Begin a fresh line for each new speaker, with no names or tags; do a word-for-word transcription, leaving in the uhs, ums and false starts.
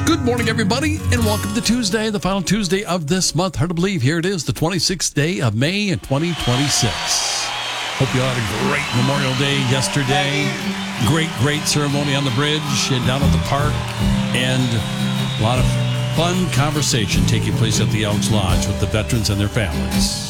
Good morning, everybody, and welcome to Tuesday, the final Tuesday of this month. Hard to believe, here it is, the twenty-sixth day of May in twenty twenty-six. Hope you all had a great Memorial Day yesterday. Great, great ceremony on the bridge and down at the park, and a lot of fun conversation taking place at the Elks Lodge with the veterans and their families.